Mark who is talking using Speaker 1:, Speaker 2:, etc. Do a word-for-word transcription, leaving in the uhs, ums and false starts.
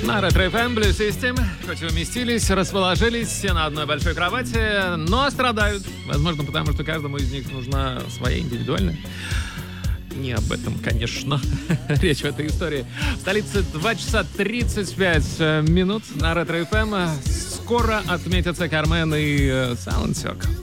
Speaker 1: На Ретро эф эм Blue System, хоть и уместились, расположились все на одной большой кровати, но страдают. Возможно, потому что каждому из них нужна своя индивидуальная. Не об этом, конечно, речь в этой истории. В столице два часа тридцать пять минут на Ретро эф эм. Скоро отметятся Кармен и Саундсек.